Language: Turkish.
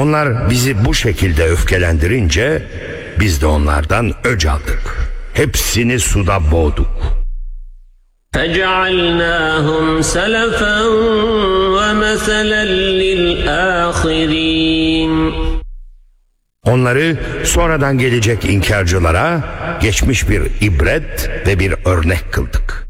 Onlar bizi bu şekilde öfkelendirince biz de onlardan öc aldık. Hepsini suda boğduk. فَجَعَلْنَاهُمْ سَلَفًا وَمَثَلًا لِلْآخِرِينَ. Onları sonradan gelecek inkarcılara geçmiş bir ibret ve bir örnek kıldık.